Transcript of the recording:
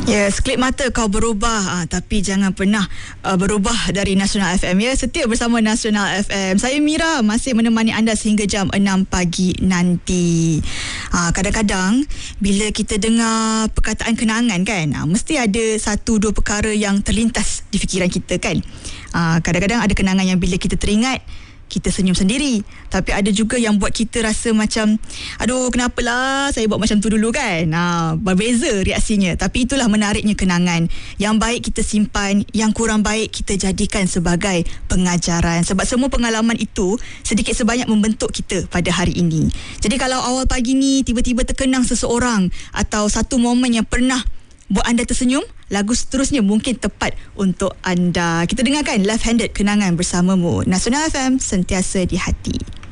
Ya, sekelip mata kau berubah, tapi jangan pernah berubah dari Nasional FM. Ya, setia bersama Nasional FM. Saya Mira masih menemani anda sehingga jam 6 pagi nanti. Kadang-kadang bila kita dengar perkataan kenangan kan, mesti ada satu dua perkara yang terlintas di fikiran kita kan. Kadang-kadang ada kenangan yang bila kita teringat, kita senyum sendiri. Tapi ada juga yang buat kita rasa macam, aduh kenapalah saya buat macam tu dulu kan. Berbeza reaksinya. Tapi itulah menariknya kenangan. Yang baik kita simpan, yang kurang baik kita jadikan sebagai pengajaran. Sebab semua pengalaman itu sedikit sebanyak membentuk kita pada hari ini. Jadi kalau awal pagi ni tiba-tiba terkenang seseorang atau satu momen yang pernah buat anda tersenyum, lagu seterusnya mungkin tepat untuk anda. Kita dengarkan Left Handed, kenangan bersamamu. Nasional FM, sentiasa di hati.